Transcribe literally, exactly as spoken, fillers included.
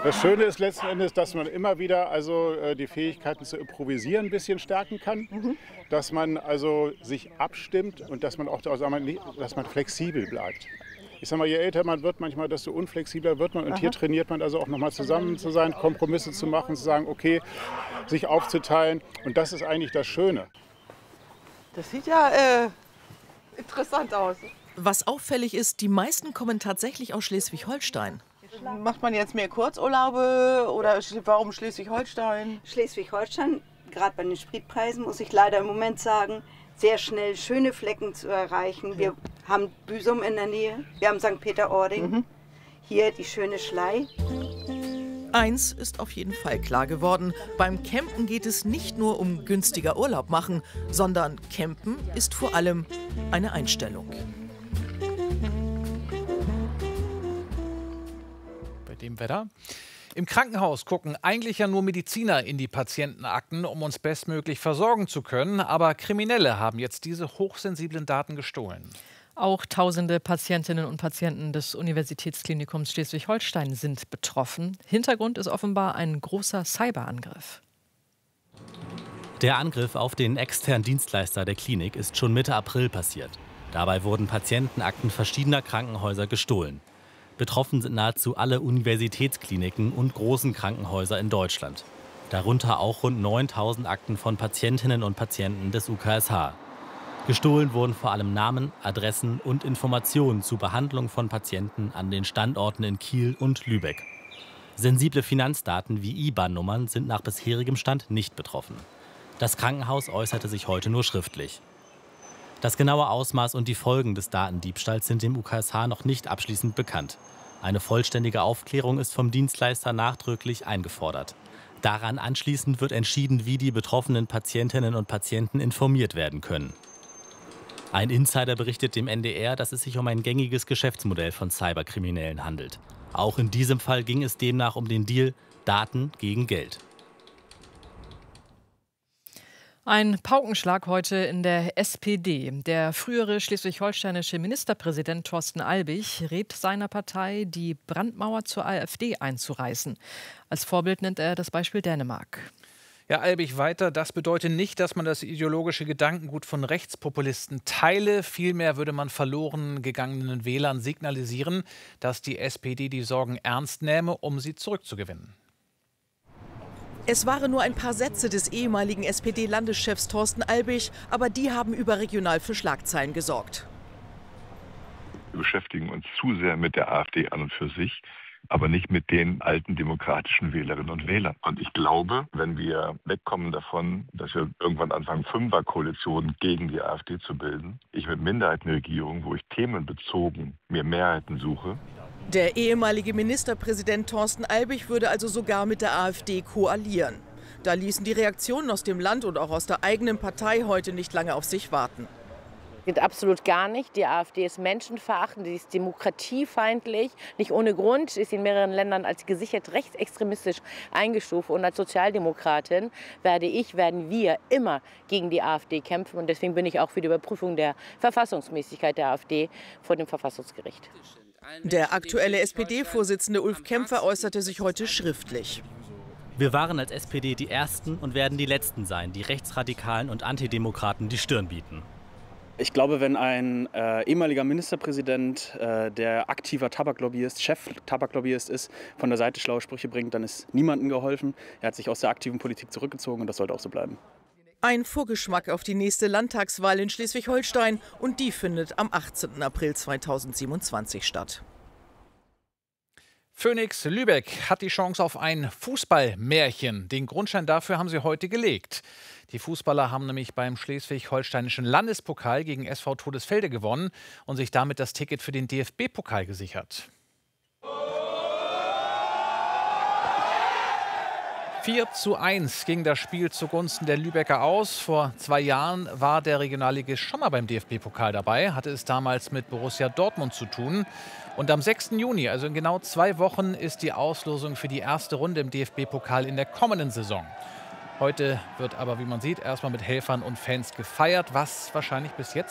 Das Schöne ist letzten Endes, dass man immer wieder also äh, die Fähigkeiten zu improvisieren ein bisschen stärken kann, Mhm. dass man also sich abstimmt und dass man auch da, sagen wir, nie- dass man flexibel bleibt. Ich sag mal, je älter man wird, manchmal desto unflexibler wird man und hier Aha. trainiert man also auch nochmal zusammen zu sein, Kompromisse zu machen, zu sagen, okay, sich aufzuteilen und das ist eigentlich das Schöne. Das sieht ja äh, interessant aus. Was auffällig ist, die meisten kommen tatsächlich aus Schleswig-Holstein. Macht man jetzt mehr Kurzurlaube oder sch- warum Schleswig-Holstein? Schleswig-Holstein, gerade bei den Spritpreisen, muss ich leider im Moment sagen, sehr schnell schöne Flecken zu erreichen. Wir haben Büsum in der Nähe, wir haben Sankt Peter-Ording, Mhm. hier die schöne Schlei. Eins ist auf jeden Fall klar geworden. Beim Campen geht es nicht nur um günstiger Urlaub machen, sondern Campen ist vor allem eine Einstellung. Bei dem Wetter. Im Krankenhaus gucken eigentlich ja nur Mediziner in die Patientenakten, um uns bestmöglich versorgen zu können. Aber Kriminelle haben jetzt diese hochsensiblen Daten gestohlen. Auch tausende Patientinnen und Patienten des Universitätsklinikums Schleswig-Holstein sind betroffen. Hintergrund ist offenbar ein großer Cyberangriff. Der Angriff auf den externen Dienstleister der Klinik ist schon Mitte April passiert. Dabei wurden Patientenakten verschiedener Krankenhäuser gestohlen. Betroffen sind nahezu alle Universitätskliniken und großen Krankenhäuser in Deutschland. Darunter auch rund neuntausend Akten von Patientinnen und Patienten des U K S H. Gestohlen wurden vor allem Namen, Adressen und Informationen zur Behandlung von Patienten an den Standorten in Kiel und Lübeck. Sensible Finanzdaten wie I B A N-Nummern sind nach bisherigem Stand nicht betroffen. Das Krankenhaus äußerte sich heute nur schriftlich. Das genaue Ausmaß und die Folgen des Datendiebstahls sind dem U K S H noch nicht abschließend bekannt. Eine vollständige Aufklärung ist vom Dienstleister nachdrücklich eingefordert. Daran anschließend wird entschieden, wie die betroffenen Patientinnen und Patienten informiert werden können. Ein Insider berichtet dem N D R, dass es sich um ein gängiges Geschäftsmodell von Cyberkriminellen handelt. Auch in diesem Fall ging es demnach um den Deal Daten gegen Geld. Ein Paukenschlag heute in der S P D. Der frühere schleswig-holsteinische Ministerpräsident Thorsten Albig rät seiner Partei, die Brandmauer zur AfD einzureißen. Als Vorbild nennt er das Beispiel Dänemark. Ja, Albig weiter, das bedeutet nicht, dass man das ideologische Gedankengut von Rechtspopulisten teile. Vielmehr würde man verloren gegangenen Wählern signalisieren, dass die S P D die Sorgen ernst nähme, um sie zurückzugewinnen. Es waren nur ein paar Sätze des ehemaligen S P D-Landeschefs Thorsten Albig, aber die haben überregional für Schlagzeilen gesorgt. Wir beschäftigen uns zu sehr mit der AfD an und für sich, aber nicht mit den alten demokratischen Wählerinnen und Wählern. Und ich glaube, wenn wir wegkommen davon, dass wir irgendwann anfangen, Fünferkoalitionen gegen die AfD zu bilden, ich mit Minderheitenregierungen, wo ich themenbezogen mir Mehrheiten suche. Der ehemalige Ministerpräsident Thorsten Albig würde also sogar mit der AfD koalieren. Da ließen die Reaktionen aus dem Land und auch aus der eigenen Partei heute nicht lange auf sich warten. Geht absolut gar nicht. Die AfD ist menschenverachtend, sie ist demokratiefeindlich. Nicht ohne Grund ist sie in mehreren Ländern als gesichert rechtsextremistisch eingestuft. Und als Sozialdemokratin werde ich, werden wir immer gegen die AfD kämpfen. Und deswegen bin ich auch für die Überprüfung der Verfassungsmäßigkeit der AfD vor dem Verfassungsgericht. Der aktuelle S P D-Vorsitzende Ulf Kämpfer äußerte sich heute schriftlich. Wir waren als S P D die Ersten und werden die Letzten sein, die Rechtsradikalen und Antidemokraten die Stirn bieten. Ich glaube, wenn ein äh, ehemaliger Ministerpräsident, äh, der aktiver Tabaklobbyist, Chef-Tabaklobbyist ist, von der Seite schlaue Sprüche bringt, dann ist niemandem geholfen. Er hat sich aus der aktiven Politik zurückgezogen und das sollte auch so bleiben. Ein Vorgeschmack auf die nächste Landtagswahl in Schleswig-Holstein und die findet am achtzehnten April zweitausendsiebenundzwanzig statt. Phoenix Lübeck hat die Chance auf ein Fußballmärchen. Den Grundstein dafür haben sie heute gelegt. Die Fußballer haben nämlich beim schleswig-holsteinischen Landespokal gegen S V Todesfelde gewonnen und sich damit das Ticket für den D F B-Pokal gesichert. vier zu eins ging das Spiel zugunsten der Lübecker aus. Vor zwei Jahren war der Regionalligist schon mal beim D F B-Pokal dabei, hatte es damals mit Borussia Dortmund zu tun. Und am sechsten Juni, also in genau zwei Wochen, ist die Auslosung für die erste Runde im D F B-Pokal in der kommenden Saison. Heute wird aber, wie man sieht, erstmal mit Helfern und Fans gefeiert, was wahrscheinlich bis jetzt